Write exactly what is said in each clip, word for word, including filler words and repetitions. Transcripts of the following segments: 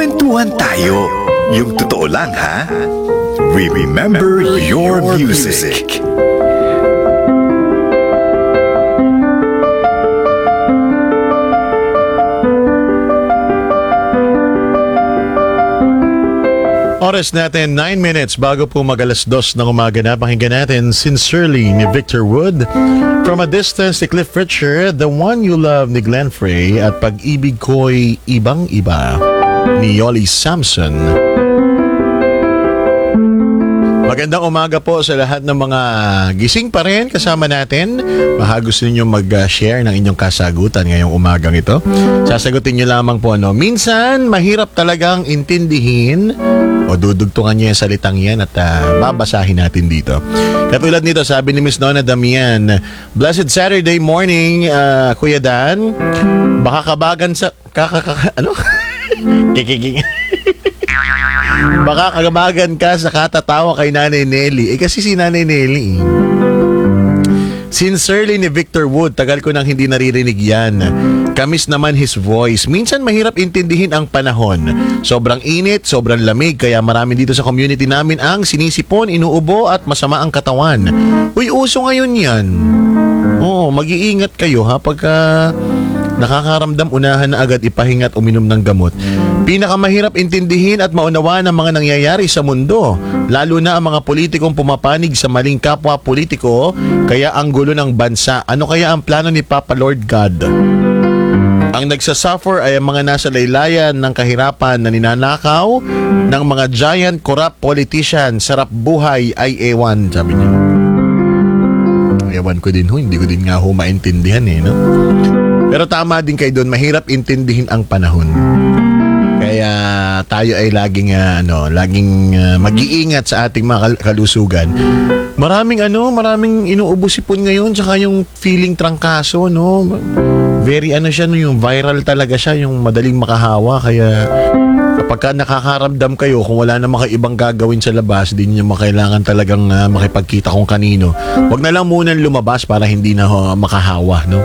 Magkwentuhan tayo. Yung totoo lang, ha? We remember your music. Oras natin, nine minutes bago po mag-alas dos ng umaga na. Pakinggan natin Sincerely ni Victor Wood. From a Distance ni Cliff Richard, The One You Love ni Glenn Frey, at Pag-ibig ko'y ibang-iba ni Yoli Samson. Magandang umaga po sa lahat ng mga gising pa rin kasama natin. Baka gusto ninyo mag-share ng inyong kasagutan ngayong umagang ito. Sasagutin nyo lamang po ano. Minsan, mahirap talagang intindihin o dudugtungan nyo yung salitang yan at uh, babasahin natin dito. Katulad nito, sabi ni Miss Nona Damian, Blessed Saturday morning, uh, Kuya Dan. Baka kabagan sa... Kakaka... Ano? Kikikik. Baka kagabagan ka sa katatawa kay Nanay Nelly. Eh kasi si Nanay Nelly. Sincerely ni Victor Wood, tagal ko nang hindi naririnig yan. Kamis naman his voice. Minsan mahirap intindihin ang panahon. Sobrang init, sobrang lamig, kaya marami dito sa community namin ang sinisipon, inuubo at masama ang katawan. Uy, uso ngayon yan. Oo, mag-iingat kayo ha pagka nakakaramdam, unahan na agad ipahinga at uminom ng gamot. Pinakamahirap intindihin at maunawaan ang mga nangyayari sa mundo, lalo na ang mga politikong pumapanig sa maling kapwa politiko, kaya ang gulo ng bansa. Ano kaya ang plano ni Papa Lord God? Ang nagsasuffer ay ang mga nasa laylayan ng kahirapan na ninanakaw ng mga giant corrupt politician. Sarap buhay ay ewan, sabi niya. Ewan ko din ho, hindi ko din nga ho maintindihan eh, no? Pero tama din kayo doon, mahirap intindihin ang panahon. Kaya tayo ay laging uh, ano, laging uh, mag-iingat sa ating mga kalusugan. Maraming ano, maraming inuubos sipon ngayon, tsaka yung feeling trangkaso, no. Very ano siya, no, yung viral talaga siya, yung madaling makahawa. Kaya kapag ka nakakaramdam kayo, kung wala namang ibang gagawin sa labas, di niyo makailangan talagang uh, makipagkita kung kanino. Wag na lang muna lumabas para hindi na uh, makahawa, no.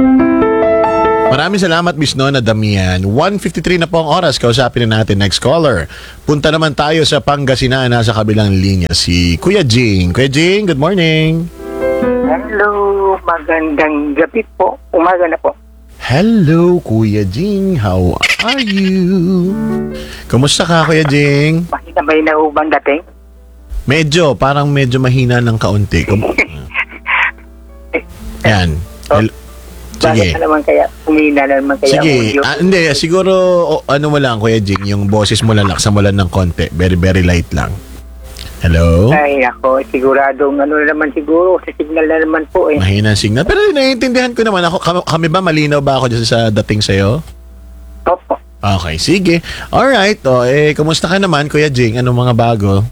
Maraming salamat, Miss Nona Damian. one fifty-three na po ang oras. Kausapin na natin next caller. Punta naman tayo sa Pangasinan, nasa kabilang linya si Kuya Jing. Kuya Jing, good morning. Hello, magandang gabi po. Umaga na po. Hello, Kuya Jing. How are you? Kumusta ka, Kuya Jing? Mahinabay na ubang dating? Medyo, parang medyo mahina ng kaunti. Kum- Yan. Hel- Sige. Bakit naman kaya? Umina na naman kaya? Sige. Ah, hindi, siguro, o, ano mo lang, Kuya Jing, yung boses mo lang, laksa mo lang ng konti. Very, very light lang. Hello? Ay, ako, siguradong ano na naman siguro, sa signal na naman po eh. Mahina ang signal. Pero naiintindihan ko naman, ako, kami, kami ba, malinaw ba ako dyan sa dating sa'yo? Opo. Okay, sige. Alright, o, eh, kumusta ka naman, Kuya Jing? Anong mga bago?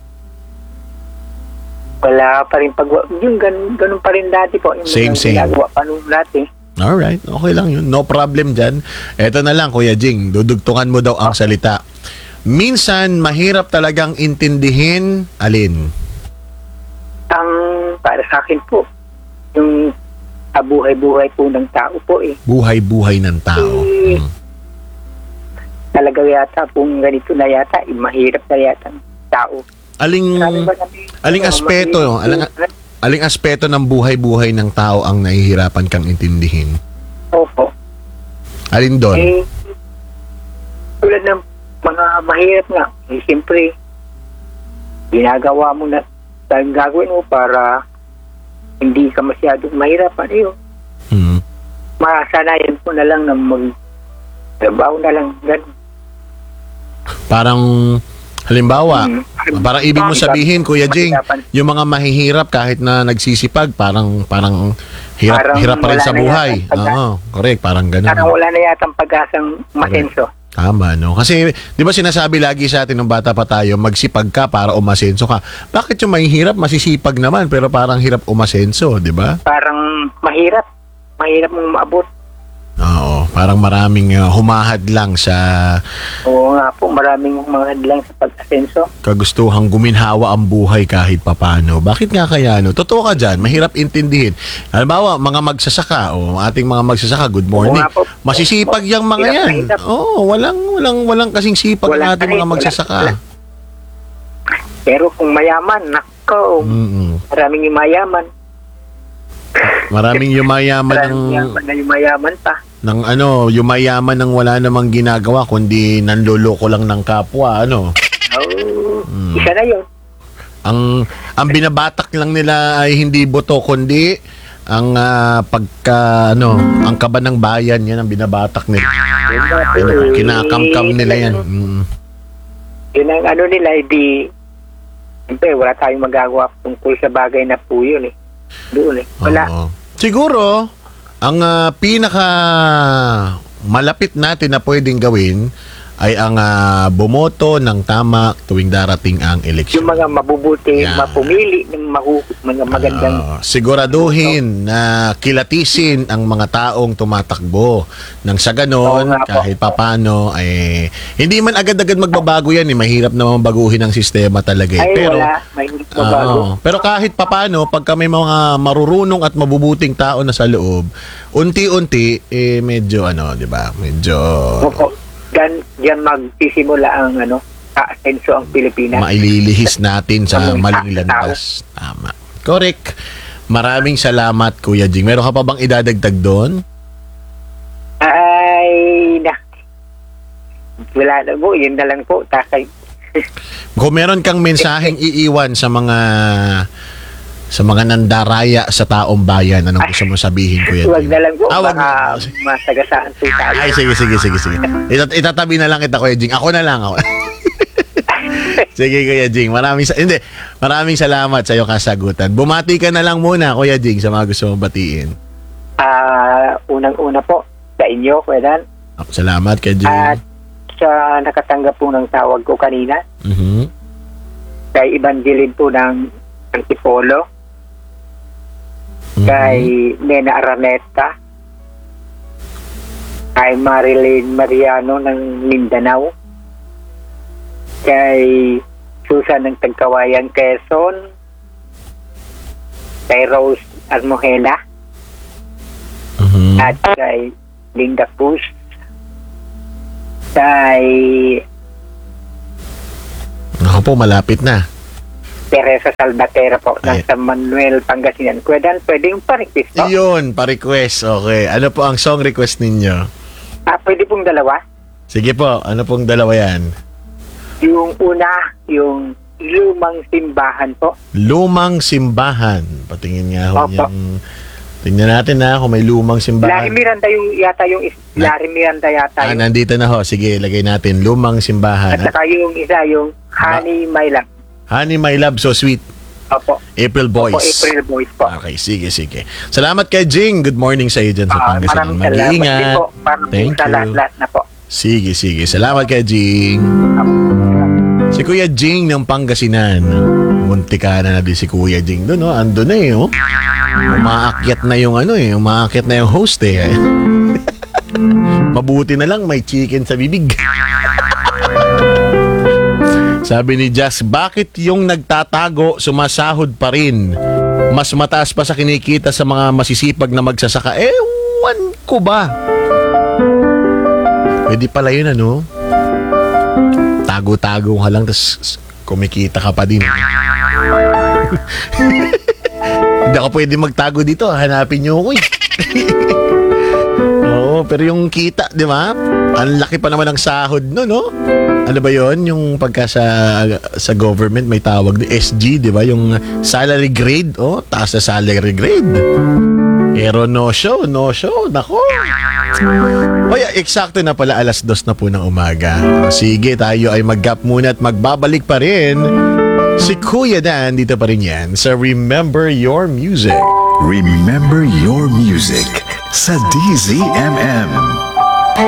Wala pa rin pag... Yung ganun, ganun pa rin dati po. Yung Same, same. Ginagawa pa nung dati. Alright, okay lang yun. No problem dyan. Eto na lang, Kuya Jing. Dudugtungan mo daw ang salita. Minsan, mahirap talagang intindihin, alin? Ang para sa akin po, yung ah, buhay-buhay po ng tao po eh. Buhay-buhay ng tao. Eh, Hmm. Talaga yata kung ganito na yata, eh, mahirap na yata ng tao. Aling, Sabi ba namin, aling ano, aspeto, aling, mahirap- aling aspeto ng buhay-buhay ng tao ang nahihirapan kang intindihin? Opo. Alin doon? Eh, tulad ng mga mahirap nga, eh, siyempre, ginagawa mo na, dahil gagawin mo para hindi ka masyadong mahirapan, eh, Hmm. masanayan mo na lang na mag-trabaho na lang, ganun. Parang, halimbawa, Hmm. parang ibig mo sabihin, Kuya Jing, Mahirapan. yung mga mahihirap kahit na nagsisipag, parang parang hirap, Parang hirap pa rin wala sa na buhay. yata pag- Oo, correct, parang ganun. Parang wala na yatang pag-asang masenso. Tama, no? Kasi, di ba sinasabi lagi sa atin nung bata pa tayo, magsipag ka para umasenso ka. Bakit yung mahihirap, masisipag naman, pero parang hirap umasenso, di ba? Parang mahirap. Mahirap mong maabot. Oo, parang maraming uh, humahad lang sa Oo nga po, maraming mga hadlang sa pag-asenso. kagustuhang guminhawa ang buhay kahit papano. Bakit nga kaya no? Totoo ka dyan, mahirap intindihin. Halimbawa, mga magsasaka, o ating mga magsasaka, good morning. Oo nga po. Masisipag yung mga Hirap na yan. hirap. Oo, walang, walang, walang kasing sipag ng Walang ating tarik, mga wala- magsasaka. wala. Pero kung mayaman, nako, Mm-mm. maraming yung mayaman. Maraming yumayaman ng, Maraming yaman na yung mayaman pa. ng ano, yumayaman ng wala namang ginagawa, kundi nanloloko lang ng kapwa, ano. Oh, Hmm. isa na yun. Ang ang binabatak lang nila ay hindi boto kundi ang ah, pagka ano, ang kaba ng bayan, yan ang binabatak nila. Yun nga po, Ano, eh, kinakamkam nila yan. Mm. Yun ang ano nila, hindi, siyempre, wala tayong magagawa tungkol sa bagay na po yun eh. Doon eh. Wala. Oo. Siguro, ang ah, pinaka malapit natin na pwedeng gawin ay ang ah, bumoto ng tama tuwing darating ang Yung eleksyon. mga mabubuti, Yeah. mapumili ng mahu, mga magandang Ah, siguraduhin na kilatisin ang mga taong tumatakbo. Nang sa ganon, Oo nga po. kahit papano, ay hindi man agad-agad magbabago yan. Eh. Mahirap naman baguhin ang sistema talaga. Eh. ay Pero, wala, may hindi mabago. Oo. Pero kahit papano, pagka may mga marurunong at mabubuting tao na sa loob, unti-unti, eh, medyo ano, di ba? Medyo Opo. Diyan, diyan magsisimula ang ano, asenso ang Pilipinas. maililihis natin sa Ang maling tao. landas. Tama. Correct. Maraming salamat, Kuya Jing. Meron ka pa bang idadagdag doon? Ay, na. Wala na po, yun na lang po. Takay. Kung meron kang mensaheng iiwan sa mga sa mga nandaraya sa taong bayan, anong gusto mo sabihin, Kuya Huwag Jing? na lang po, Ah, wag baka na. masagasaan po tayo. Ay, sige, sige, sige, sige. Itat itatabi na lang kita, Kuya Jing. Ako na lang. Ako. Sige, Kuya Jing. Maraming, sa hindi, maraming salamat sa iyong kasagutan. Bumati ka na lang muna, Kuya Jing, sa mga gusto mong batiin. Ah, unang-una po sa inyo, Kuya Dan. Salamat, Kuya Jing. At sa nakatanggap po ng tawag ko kanina, Mhm. kay Evangeline po ng Antipolo, Mhm. kay Nena Araneta, kay Marilyn Mariano ng Mindanao, kay Susan ng Tagkawayan, Quezon, kay Rose Almohela, Mhm. at kay Linda Cruz, kay Ako po, malapit na. Teresa Salvatera po ng Ay. San Manuel, Pangasinan. Kuya Dan, pwede yung pa-request po? Iyon, pa-request. Okay. Ano po ang song request ninyo? Ah, pwede pong dalawa. Sige po, ano pong dalawa yan? Yung una, yung Lumang Simbahan po. Lumang Simbahan. Patingin nga ho Opo. niyang... Tingnan natin na kung may lumang Larry simbahan. Miranda yung yata yung is- Na- Larry Miranda yata Ah, yung, nandito na ho. Sige, lagay natin. Lumang Simbahan. at saka yung isa yung Honey My Love. Honey, my love, so sweet. Opo. April Boys. Opo, April Boys po. Okay, sige, sige. Salamat kay Jing. Good morning sa iyo dyan sa Ah, Pangasinan. maraming salamat din Mag-iingat. po. Para po Thank sa you. lahat-lahat na po. Sige, sige. Salamat kay Jing. Si Kuya Jing ng Pangasinan. Muntika na na din si Kuya Jing doon, no? Ando na eh, oh. Umaakyat na yung ano eh. Umaakyat na yung host eh. Mabuti na lang may chicken sa bibig. Sabi ni Jazz, bakit yung nagtatago sumasahod pa rin? Mas mataas pa sa kinikita sa mga masisipag na magsasaka. Ewan ko ba? Pwede pala yun, ano? Tago-tago ka lang, tapos kumikita ka pa din. Hindi ako pwede magtago dito. Hanapin niyo ako eh. Oo, pero yung kita, di ba? Ang laki pa naman ng sahod no, no? Ano ba yon? Yung pagka sa, sa government may tawag na S G, di ba? Yung salary grade. Oh, taas na salary grade. Pero no show, no show. Nako. O yeah, eksakto na pala alas dos na po ng umaga. Sige, tayo ay mag-gap muna at magbabalik pa rin. Si Kuya Dan, dito pa rin yan sa Remember Your Music. Remember your music sa D Z M M.